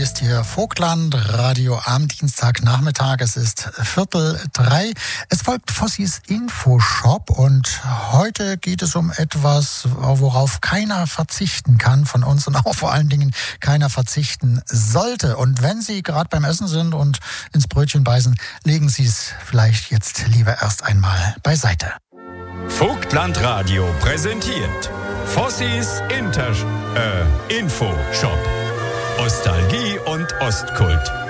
Hier ist Ihr Vogtland Radio am Dienstagnachmittag. Es ist 2:45. Es folgt Fossis Infoshop und heute geht es um etwas, worauf keiner verzichten kann von uns und auch vor allen Dingen keiner verzichten sollte. Und wenn Sie gerade beim Essen sind und ins Brötchen beißen, legen Sie es vielleicht jetzt lieber erst einmal beiseite. Vogtland Radio präsentiert Fossis Infoshop. Ostalgie und Ostkult.